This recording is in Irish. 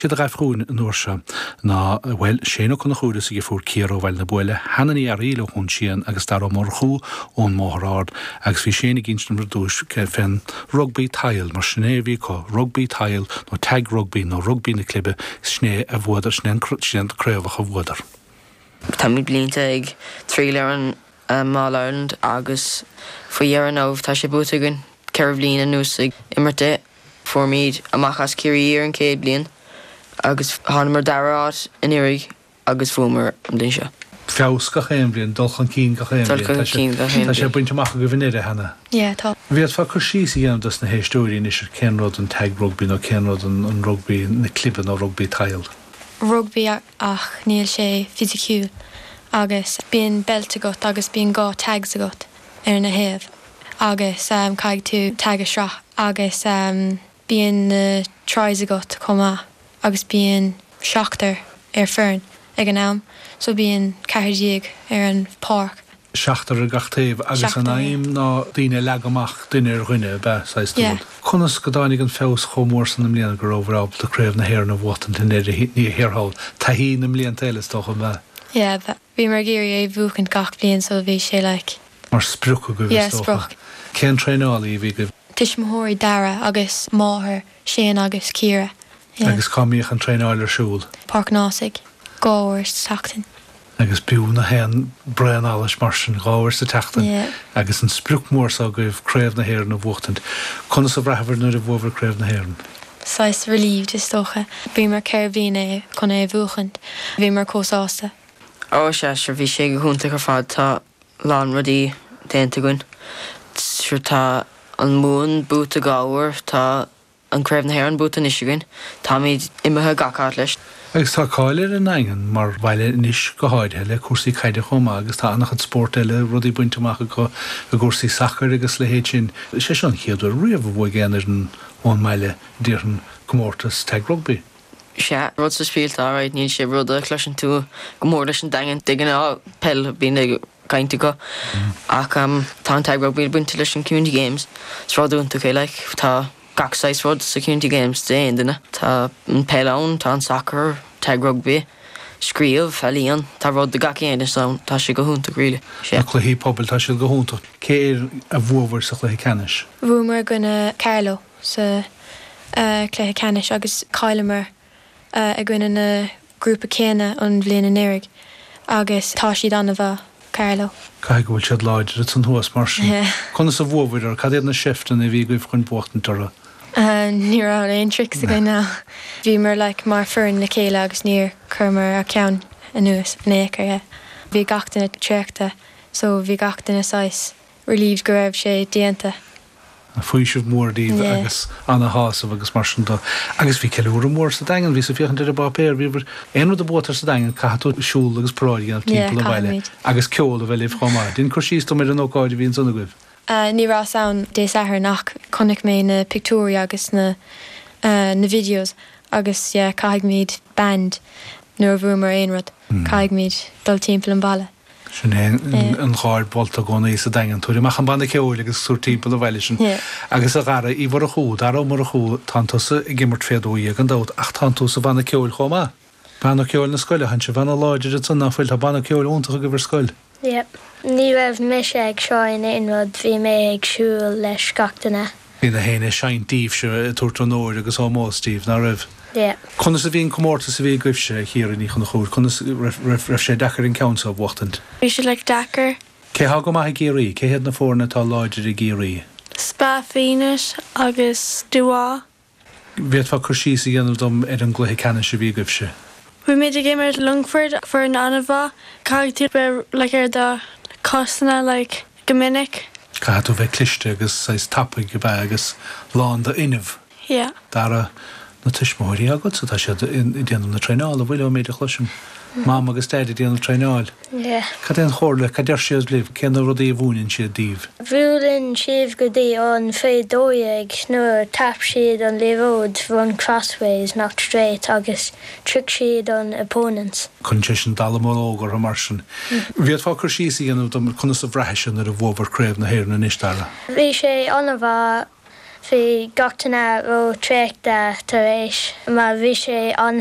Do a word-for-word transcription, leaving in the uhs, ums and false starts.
Siad a gaibh chrún an uairse ná bhfuil séna chun na chúdas i gfúr cíar ó bhfuil na buile hanaí ar íle chun sían agus dar mar chú ón móthrád agus bhí séna ginstan mar dúis ce fin rugby tail mar snéhí có rugby tail nó tag rugby nó rugby na clibe sné a bhdar sné sin créomhacha bhdar. Tá mí blianta ag trí lear an Máil Ireland agus faoi dhear an óh tá sé búta gon ceir bliana nús ag imirte for míad amachchas cirí ar an céad blian. Agus hána darrád in irig agus fúmar am din seo. Feos go chéim blion, dulchan cín go chéim blion. Dulchan cín go chéim blion. Tá sé buinte amach go bhnéide hana. Yeah, tá. Bhíad fá chur síos i dhéanam dus na héistóirí is ar cenród an tag rugby nó cenród an rugby na cliban ó rugby tail. Rugby ach níl sé physiciúil agus bíon belt agat agus bíon gá tags agat ar na héamh agus um, caig tú tag a srach agus um, bíon na tries agat comá agus bíon seachtar ar fearn ag an am, so bíon cairdíag ar an park. Seachtar a gachtaobh agus an aim ná daoine legamach duine ar ghuine be saistúil. Conas go dánig an feos chomór san am líana gur overáb de créimh na héir na bhatan den éidir ní hirirháil. Tá hí na mlíon téiles tócha be. Yeah, bhí mar géirí é bhúchan gach blion so bhí sé le. Mar spruch go bhí Yeah, spruch. Cén tréálaí bhí go. Tuismóirí dara agus máthair séan agus círa. Yeah. Agus comíoch an tréáil ar siúil. Park Násig, gáhar sa tachtain. Agus biú na hen brean álas mar sin gáhar sa tachtain. Yeah. Agus an spruch mór sa goibh créimh na héir na bhachtant. Conas a bhrethbhar nuair a bhóbhar créimh na héireann. Sais relieved is tócha. Bhí mar ceir bhíine chun é bhúchant. Bhí mar cósásta. Ó sé sir bhí sé go húnta gur fád tá lán rudí déanta gon. Sir tá an mún búta gáhar tá an craibh na héir an búta nisisiúin, tá míid imethe gacáid leis. Agus tá cáilir in aigen mar bhaile níos go háid heile cuasaí caide chomá agus tá annach an sport eile rudí buinteach go a gúsaí sachar agus le héid sin. sé sin chéadú riamh bhfuil géanaar an ón meile díorn gomórtas tag rugby. Se rud sa spíaltá ráid níl sé rud a chluisin tú go mór leis an dagan digan á pell bína caiinte go ach um, tá an tag rugby buinte leis an community games sráúnta ché le tá gachsáis rud sa community games dé aondaine. Tá an peilán, tá an soccer, tag rugby, scríomh, felíon, tá rud de gacéine san tá sé go húnta ríile. A chluhí pobl tá sé go húnta. Céir a bhuahar sa chluhí canis? Bhúmar gona Carlo sa uh, chluhí canis agus Cáilimar uh, a gona na grúpa céine an bbliana an éirig agus tá siad anna bha Carlo. Cai go bhfuil siad láidir san thuas mar sin. Conas a bhuahar ar cad éad na siftan a bhí goibh chun buachtan tora. Uh, níor an éon tricks a go ná. Bhí mar le like, mar fearn na céile agus níor chumar a ceann anuas an éair. Bhí gachtain a treachta, so bhí gachtain a sais relieved go raibh sé déanta. A faoi sibh mór díomh Yeah. agus anna hásamh agus mar sin dó. Agus bhí ceúra mór sa dagan, bhí sa fiochan de bapéir, bhí bhar éonú a bótar sa dagan caitú siúil agus próidí an Yeah, timp le bhaile. caithmid. Agus ceola bheith libh chomá. Dín chuir síos do méid an ócáid bhíon sanna goibh. Uh, ní rá saon dé sahar nach connic mé na pictúrí agus na, uh, na videos agus yeah, caig míid band nuair bhúmar aonrad mm. caig míid dul timppla an balle. Sin é an cháir bolta gona í sa dagan túir meach an banna ceola agus súr timppla a bhaile sin. Yeah. Agus a gara í bhar a chúd, ar ó mar a chúd tantusa i gimmart féadúí an dát ach tantusa bhanna ceoil chomá. Banna ceoil na scoile, han se bhanna láidir a sanna fuil tá banna ceoil úntacha go bhar scoil. Yep. Ní raibh mis ag seoin inrod bhí mé ag siúil leis gachtainna. Bhí na héine sein díomh se tuairtú nóir agus á móstíomh na raibh. Yeah. Conas a bhíon comórtas a bhí goibhse hir in íchan na chúr, conas raibh sé dechar in council bhachtant. We should like Dakar. Cé ha go maith géirí, cé head na fórna tá láidir i géirí. Spa Venus agus Dua. Bhíad fá chur síos a dhéanamh dom ar an gluthe canis a bhí goibhse. We made a game at Lungford for an Anava. Cagtip like er the Costana like Dominic. Caitú bheith cliste agus sais tappaig go bheith agus lán de inmh. Yeah. Dara na tuismóirí agad sa tá sé i déanam na treináil a bhfuil méid a chluisiim. Mám agus téidir déanam treináil. Yeah. Cad éon chóirla, cad deir sios libh, cén na rudí a bhúinn siad díomh. Bhúlinn siomh go dtí an fédóig nuair tap siad an leród run crossways not straight agus trick siad an opponents. Chun sé sin dal mórógar a mar sin. Bhíad fá chur síos a dhéanamh dom chunas a bhreithe sin ar a bhóbhar créimh na héir na níostára. Bhí sé anmha Bhí gachtainna ó tréachta tar éis má bhí sé an